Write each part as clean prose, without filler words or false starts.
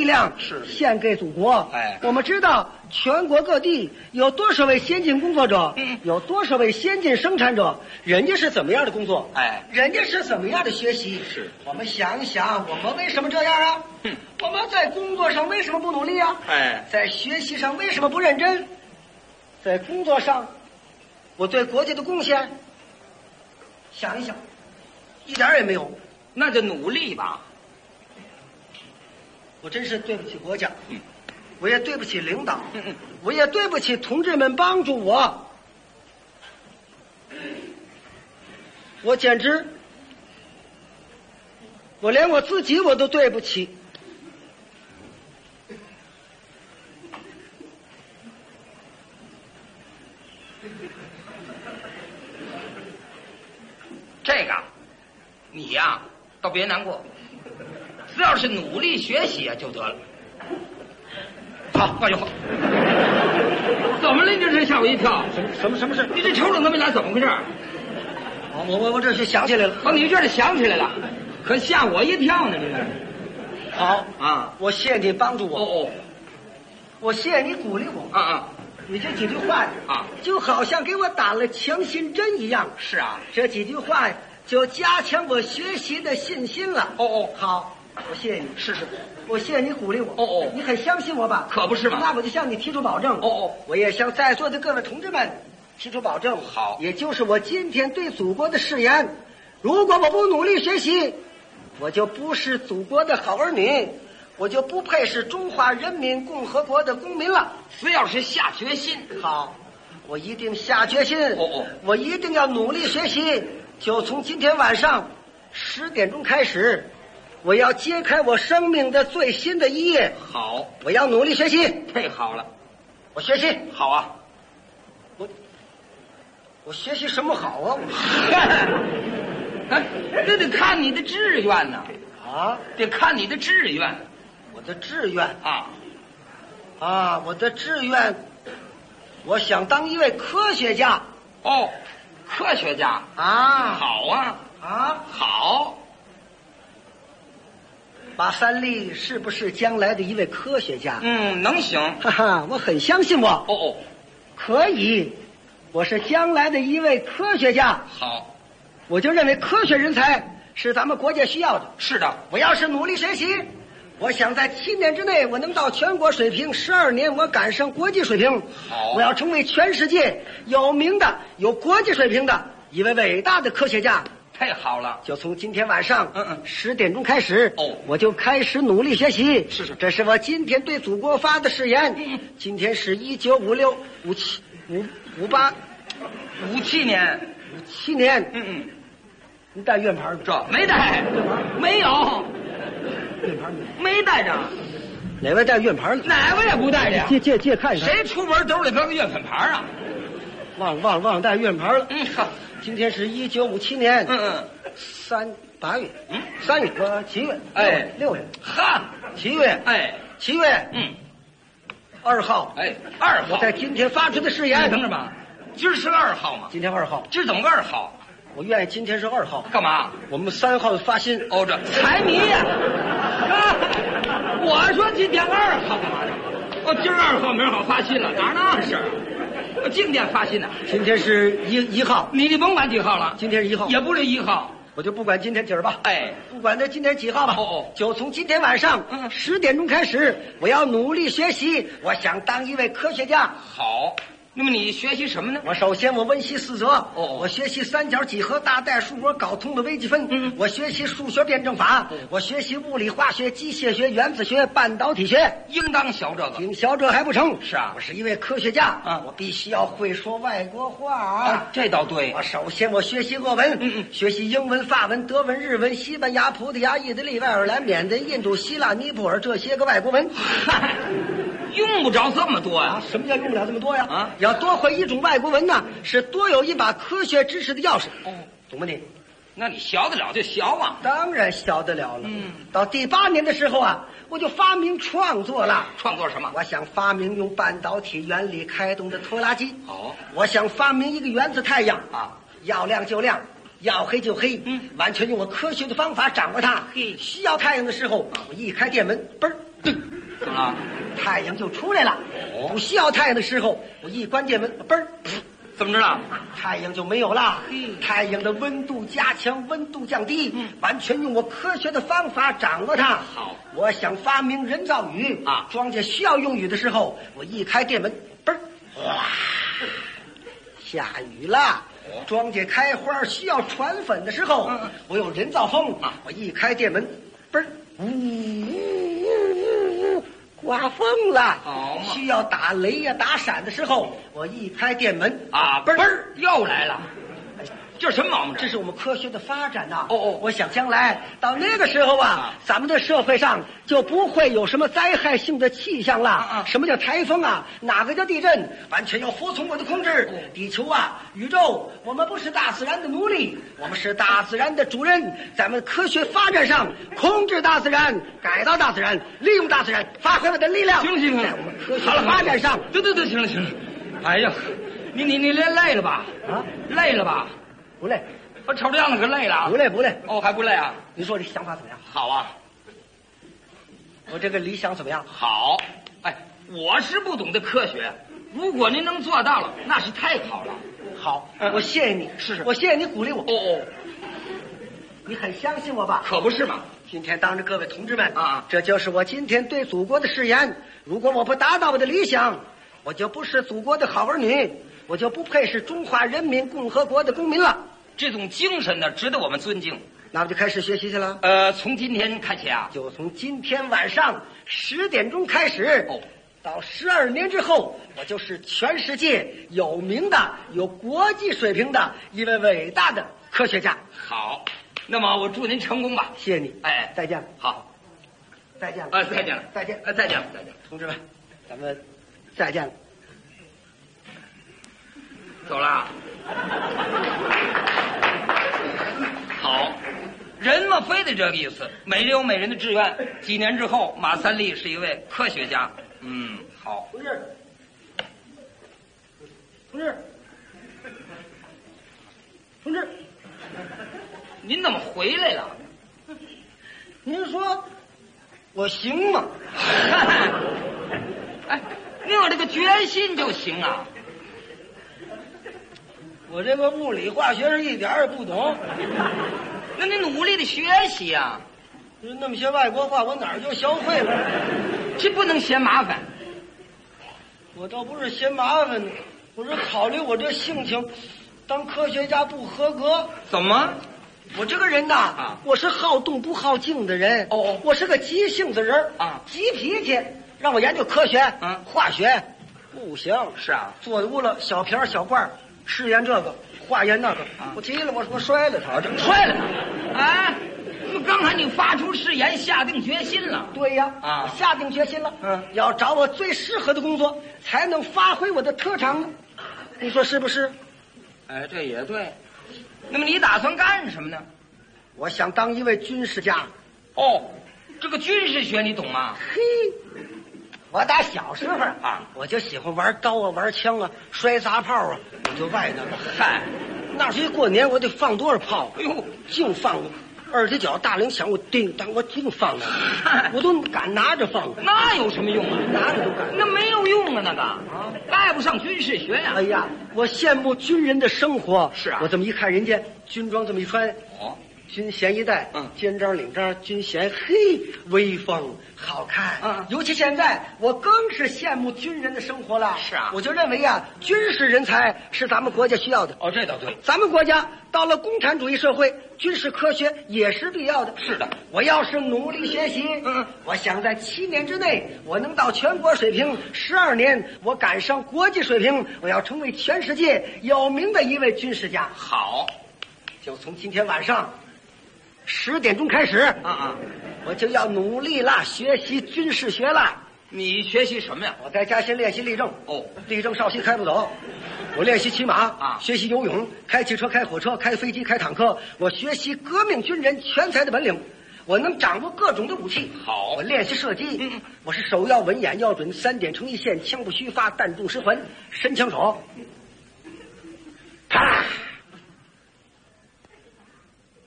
力量是献给祖国。 哎， 我们知道全国各地有多少位先进工作者，有多少位先进生产者，人家是怎么样的工作？ 哎， 人家是怎么样的学习？ 是我们想一想，我们为什么这样啊？我们在工作上为什么不努力啊？ 哎， 在学习上为什么不认真？在工作上，我对国家的贡献，想一想，一点也没有。 那就努力吧。 我真是对不起国家，我也对不起领导，我也对不起同志们帮助我，我简直，我连我自己我都对不起。 这个，你呀，倒别难过，只要是努力学习就得了。好，那就好。怎么了？你这是吓我一跳。 什么事？ 你这抽冷没来，怎么回事？ 我这是想起来了。 哦，你这是想起来了，可吓我一跳呢，这是。 好啊， 我谢你帮助我。 哦， 我谢你鼓励我。 啊， 你这几句话啊， 就好像给我打了强心针一样。 是啊， 这几句话就加强我学习的信心了。 哦， 好，我谢谢你。 是， 我谢谢你鼓励我。 哦， 你很相信我吧？ 可不是嘛。 那我就向你提出保证。 哦， 我也向在座的各位同志们提出保证。 好， 也就是我今天对祖国的誓言：如果我不努力学习，我就不是祖国的好儿女，我就不配是中华人民共和国的公民了。 只要是下决心， 好，我一定下决心。 哦， 我一定要努力学习。就从今天晚上10点钟开始，我要揭开我生命的最新的一页。 好， 我要努力学习。 太好了， 我学习好啊。 我学习什么好啊？ 这得看你的志愿呢。 啊， 得看你的志愿。 我的志愿啊， 我的志愿，我想当一位科学家。 哦，科学家啊， 好啊，好。 马三立是不是将来的一位科学家？ 能行。 哈哈，我很相信我。 哦， 可以，我是将来的一位科学家。 好， 我就认为科学人才是咱们国家需要的。 是的， 我要是努力学习，我想在7年之内我能到全国水平，12年我赶上国际水平。 好， 我要成为全世界有名的、有国际水平的一位伟大的科学家。 太好了， 就从今天晚上10点钟开始，我就开始努力学习。 是， 这是我今天对祖国发的誓言。今天是1956、58、 57年 57年。你带院牌吗？ 这没带，没有院牌没带着。 哪位带院牌了？ 哪位也不带着呀？ 借看一看。 谁出门兜里边个院粉牌啊？ 忘带院牌了。 好。 今天是1957年8月，3月7月6月7月7月2号 2号， 我在今天发出的誓言。 等着吧，今儿是2号吗？ 今天2号， 今儿怎么个2号？ 我愿意今天是2号。 干嘛？ 我们3号发薪。 哦，这财迷呀！我说今天2号干嘛呢？哦，今儿2号，明儿好发薪了，哪那是？我今天发薪呢。 今天是1号。 你甭管几号了， 今天是1号， 也不是1号， 我就不管今天几儿吧。不管这今天几号吧。就从今天晚上10点钟开始，我要努力学习。我想当一位科学家。 好。那么你学习什么呢？ 我首先我温习4则。我学习三角几何、大代数，我搞通了微积分。我学习数学辩证法。我学习物理、化学、机械学、原子学、半导体学。 应当学这个。 应学这还不成？ 是啊， 我是一位科学家。我必须要会说外国话。 这倒对。 我首先我学习俄文。学习英文、法文、德文、日文、西班牙、葡萄牙、意大利、爱尔兰、缅甸、印度、希腊、尼泊尔这些个外国文。 用不着这么多呀。 什么叫用不了这么多呀？要多会一种外国文呢，是多有一把科学知识的钥匙。懂吗你？ 那你学得了就学啊。 当然学得了了。到第8年的时候啊，我就发明创作了。 创作什么？ 我想发明用半导体原理开动的拖拉机。我想发明一个原子太阳要亮就亮，要黑就黑。完全用我科学的方法掌握它。需要太阳的时候，我一开电门，嘣儿么了？ 太阳就出来了。 哦不需要太阳的时候，我一关电门，嘣儿， 怎么着了？ 太阳就没有了。 嘿太阳的温度加强，温度降低，完全用我科学的方法掌握它。 好， 我想发明人造雨啊庄稼需要用雨的时候，我一开电门，嘣儿，哇，下雨了。庄稼开花需要传粉的时候，我有人造风啊我一开电门，嘣儿，呜，刮风了。 好嘛需要打雷呀、打闪的时候，我一开电门啊，嘣儿又来了，这是什么毛病？ 这是我们科学的发展呐、 哦我想将来到那个时候啊，咱们的社会上就不会有什么灾害性的气象了。什么叫台风啊？哪个叫地震？完全要服从我的控制。地球啊，宇宙，我们不是大自然的奴隶，我们是大自然的主人。咱们科学发展上控制大自然，改造大自然，利用大自然，发挥我的力量。 行， 在我们科学的发展上， 对，行了。哎呀，你累了吧？ 啊， 累了吧？ 不累， 我瞅这样子可累了啊。 不累，不累。 哦，还不累啊？ 你说这想法怎么样？ 好啊， 我这个理想怎么样？ 好。哎，我是不懂得科学，如果您能做到了，那是太好了。 好，我谢谢你， 是我谢谢你鼓励我。 哦， 你很相信我吧？ 可不是嘛。 今天当着各位同志们啊这就是我今天对祖国的誓言。如果我不达到我的理想，我就不是祖国的好儿女，我就不配是中华人民共和国的公民了。 这种精神呢，值得我们尊敬。 那我就开始学习去了。 从今天开始啊， 就从今天晚上10点钟开始， 哦， 到12年之后，我就是全世界有名的、有国际水平的一位伟大的科学家。 好，那么我祝您成功吧。 谢谢你， 哎， 再见， 好， 再见了， 再见了， 再见， 再见了， 同志们，咱们再见了。 走了。好，人嘛，非得这个意思。每人有每人的志愿。几年之后，马三立是一位科学家。好。 同志， 您怎么回来了？ 您说我行吗？ 哎，您有这个决心就行啊。 我这个物理化学是一点儿也不懂， 那你努力的学习啊， 那么些外国话我哪儿就学会了？ 这不能嫌麻烦。 我倒不是嫌麻烦，我是考虑我这性情，当科学家不合格。 怎么？ 我这个人呐，我是好动不好静的人。 哦， 我是个急性子人啊， 急脾气。让我研究科学，化学不行。 是啊， 坐屋了小瓶小罐，试验这个，化验那个。我急了，我摔了他， 摔了他。哎，那么刚才你发出誓言，下定决心了。 对呀，我下定决心了。要找我最适合的工作，才能发挥我的特长。你说是不是？ 哎，这也对。那么你打算干什么呢？ 我想当一位军事家。 哦，这个军事学你懂吗？ 嘿，我打小时候我就喜欢玩刀啊，玩枪啊，摔砸炮啊，我就外头了。 嗨， 那时一过年我得放多少炮？ 哎呦， 净放二踢脚大铃响，我叮当，我净放了，我都敢拿着放。 那有什么用啊？ 拿着都敢。 那没有用啊，那个带不上军事学呀。 哎呀，我羡慕军人的生活。 是啊， 我这么一看，人家军装这么一穿，军衔一戴，肩章领章，军衔，嘿，威风，好看。尤其现在，我更是羡慕军人的生活了。 是啊， 我就认为啊，军事人才是咱们国家需要的。 哦，这倒对。 咱们国家到了共产主义社会，军事科学也是必要的。 是的， 我要是努力学习，我想在7年之内，我能到全国水平；12年，我赶上国际水平，我要成为全世界有名的一位军事家。 好， 就从今天晚上10点钟开始，我就要努力了，学习军事学了。 你学习什么呀？ 我在家先练习立正。 哦， 立正稍息开不走。我练习骑马学习游泳，开汽车，开火车，开飞机，开坦克。我学习革命军人全才的本领，我能掌握各种的武器。 好， 我练习射击。我是手要稳，眼要准，3点成一线，枪不虚发，弹中失魂，神枪手。啪！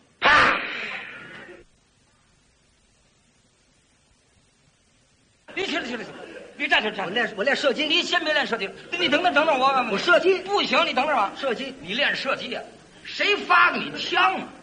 啪！ 你起来，别站着站着。 我练射击。 你先别练射击，你等等我射击不行，你等等吧。 射击， 你练射击呀？谁发给你枪啊？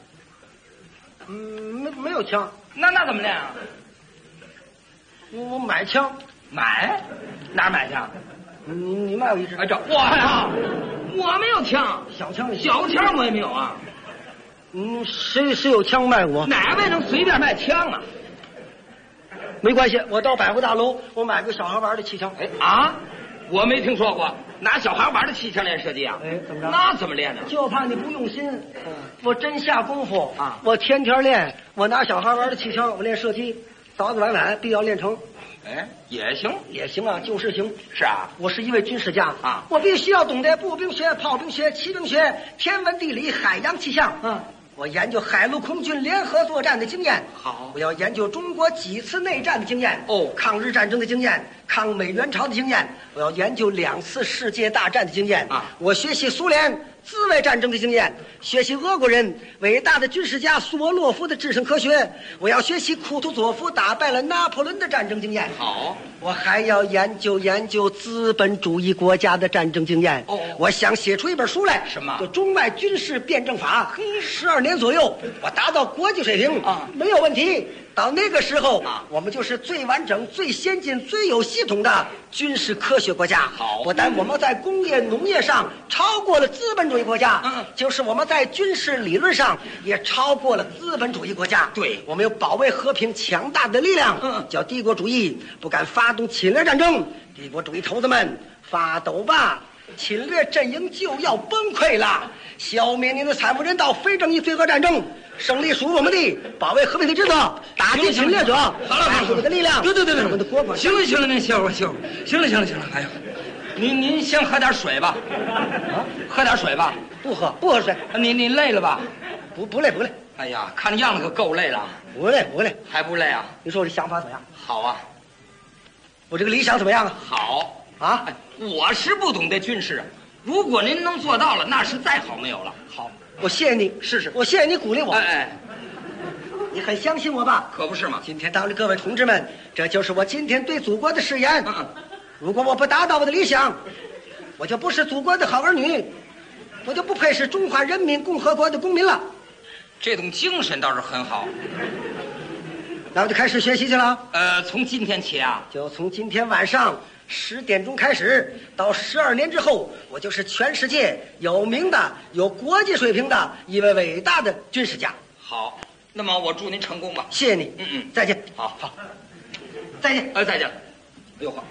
没有枪。 那怎么练啊？ 我买枪。 买？哪儿买去？ 你卖我一支。 哎，我呀，我没有枪， 小枪我也没有啊。 谁有枪卖我？ 哪位能随便卖枪啊？ 没关系，我到百货大楼，我买个小孩玩的气枪。 我没听说过拿小孩玩的气枪练射击啊。 怎么着？ 那怎么练呢？ 就怕你不用心。我真下功夫啊！ 我天天练，我拿小孩玩的气枪，我练射击，早早晚晚必要练成。 也行啊，就是行。 是啊， 我是一位军事家啊， 我必须要懂得步兵学、炮兵学、骑兵学、天文地理、海洋气象。我研究海陆空军联合作战的经验。 好， 我要研究中国几次内战的经验。抗日战争的经验，抗美援朝的经验。我要研究2次世界大战的经验。我学习苏联自卫战争的经验，学习俄国人伟大的军事家苏沃洛夫的制胜科学。我要学习库图佐夫打败了拿破仑的战争经验。 好， 我还要研究资本主义国家的战争经验。我想写出一本书来。 什么？ 就中外军事辩证法。12年左右，我达到国际水平没有问题。到那个时候我们就是最完整、最先进、最有系统的军事科学国家。 好， 不但我们在工业农业上超过了资本主义国家，就是我们在军事理论上也超过了资本主义国家。 对， 我们有保卫和平强大的力量。叫帝国主义不敢发动侵略战争，帝国主义头子们发抖吧，侵略阵营就要崩溃了。消灭您的惨无人道、非正义罪恶战争，胜利属于我们的，保卫和平的职责，打击侵略者。 好了， 我们的力量。 对， 我们的国防。 行了，您歇会儿，行了。哎呀，您先喝点水吧。喝点水吧。 不喝水。 您累了吧？ 不累。 哎呀，看样子可够累了。 不累， 还不累啊？ 你说我这想法怎么样？ 好啊。 我这个理想怎么样啊？ 好啊！ 我是不懂得军事，如果您能做到了，那是再好没有了。 好，我谢谢你。 是， 我谢谢你鼓励我。 你很相信我吧？ 可不是嘛。 今天当着各位同志们，这就是我今天对祖国的誓言。如果我不达到我的理想，我就不是祖国的好儿女，我就不配是中华人民共和国的公民了。 这种精神倒是很好。 那我就开始学习去了。 从今天起啊， 就从今天晚上10点钟开始，到12年之后，我就是全世界有名的、有国际水平的一位伟大的军事家。 好，那么我祝您成功吧。 谢谢你。再见。 好， 再见。 再见。哎呦呵，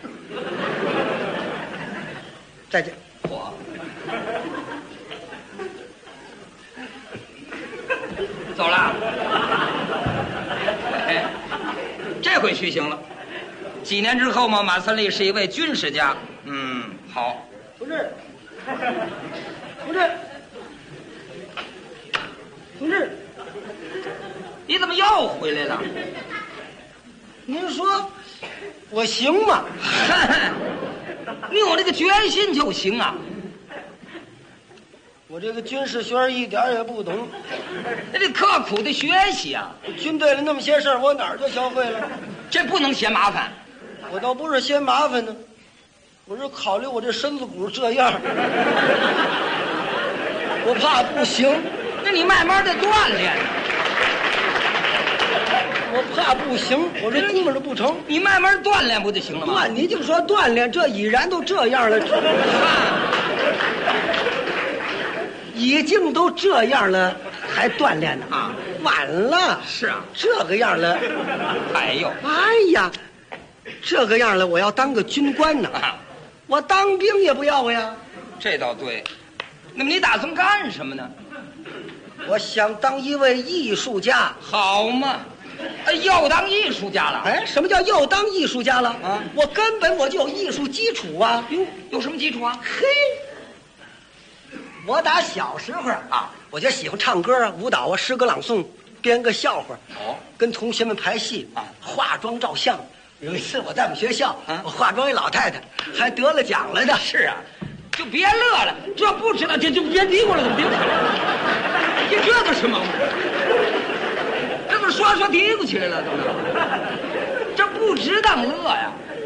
再见。 我走了。这回虚行了。几年之后嘛，马三立是一位军事家。好。 同志， 你怎么又回来了？ 您说我行吗？ 你有这个决心就行啊。 我这个军事学一点也不懂， 那得刻苦的学习啊。 军队里那么些事儿，我哪儿就学会了？ 这不能嫌麻烦。 我倒不是嫌麻烦呢，我是考虑我这身子骨这样，我怕不行。 那你慢慢的锻炼。 我怕不行，我这估摸着不成。 你慢慢锻炼不就行了吗？ 你就说锻炼，这已然都这样了。已经都这样了，还锻炼呢？晚了。 是啊， 这个样了。 哎呀，这个样了，我要当个军官呢。我当兵也不要呀。 这倒对。那么你打算干什么呢？ 我想当一位艺术家。 好嘛，又当艺术家了？ 什么叫又当艺术家了？我根本我就有艺术基础啊。 有什么基础啊？ 嘿。我打小时候我就喜欢唱歌舞蹈诗歌朗诵，编个笑话跟同学们排戏化妆照相。有一次我在我们学校我化妆一老太太，还得了奖来的。 是啊，就别乐了，这不知道就别嘀咕了，怎么别乐了？你这个什么？这不是说嘀咕起来了，怎么？这不值当乐呀？